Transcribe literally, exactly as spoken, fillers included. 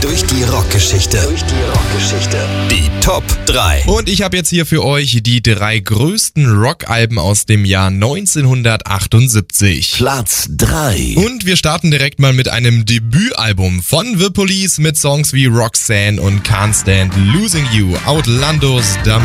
durch die Rockgeschichte. Durch die Rockgeschichte. Die Top drei. Und ich habe jetzt hier für euch die drei größten Rockalben aus dem Jahr neunzehnhundertachtundsiebzig. Platz drei. Und wir starten direkt mal mit einem Debütalbum von The Police mit Songs wie Roxanne und Can't Stand Losing You, Outlandos,